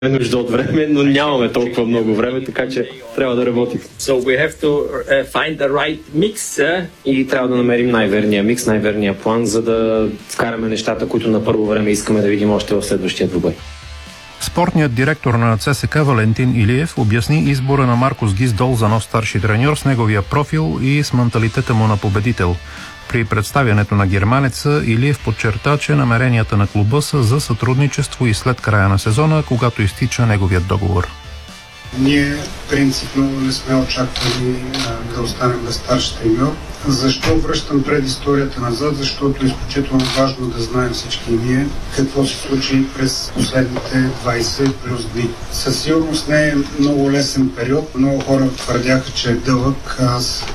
нужда от време, но нямаме толкова много време, така че трябва да работим. So we have to find the right mix. И трябва да намерим най-верния микс, най-верния план, за да вкараме нещата, които на първо време искаме да видим още в следващия двубой. Спортният директор на ЦСК Валентин Илиев обясни избора на Маркос Гисдол за нов старши треньор с неговия профил и с менталитета му на победител. При представянето на германеца Илиев подчерта, че намеренията на клуба са за сътрудничество и след края на сезона, когато изтича неговият договор. Ние принципно не сме очаквали да останем без старши треньор. Защо връщам предисторията назад? Защото е изключително важно да знаем всички ние какво се случи през последните 20 плюс дни. Със сигурност не е много лесен период. Много хора твърдяха, че е дълъг. Аз